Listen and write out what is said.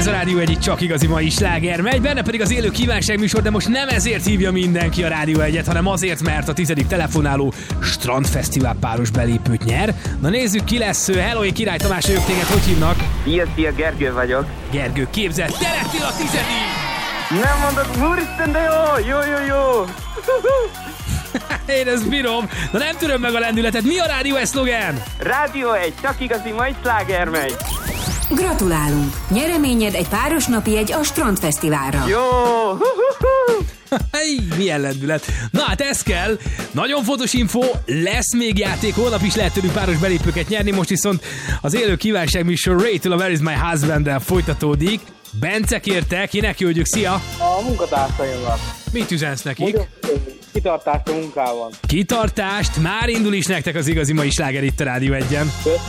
Ez a Rádió egyik csak igazi mai sláger megy, benne pedig az élő kívánságműsor, de most nem ezért hívja mindenki a Rádió egyet, hanem azért, mert a 10. telefonáló Strandfesztivál páros belépőt nyer. Na nézzük, ki lesz. Hello, Király Tamás vagyok, téged hogy hívnak? Szia, Gergő vagyok. Gergő, képzeld, te lettél a 10. Nem mondod, úristen, de jó. Én ezt bírom. Na nem töröm meg a lendületet. Mi a Rádió egy szlogán? Rádió egy csak igazi mai sláger megy. Gratulálunk! Nyereményed egy páros napjegy a Strandfesztiválra. Jó! Milyen lendület. Na hát ez kell. Nagyon fontos info, lesz még játék, holnap is lehet tőlük páros belépőket nyerni, most viszont az élő kívánságműsor Ray-től a Where is my husband-del folytatódik. Bence kérte, kinek küldjük, szia! A munkatársaimnak. Mit üzensz nekik? Kitartást a munkában. Kitartást, már indul is nektek az igazi mai sláger itt a Rádió 1-en.